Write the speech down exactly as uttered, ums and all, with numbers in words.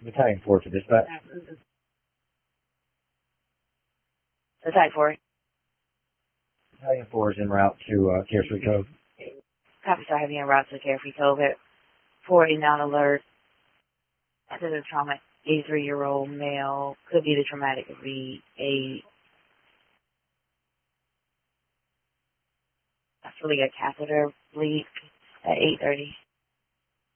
Battalion four to dispatch. Battalion four. Battalion four is en route to uh, Carefree Cove. Copy, sir. Heavy en route to Carefree Cove at four eighty-nine alert. This is a trauma, eighty-three-year-old male. Could be the traumatic, could be a actually a catheter bleed at eight thirty.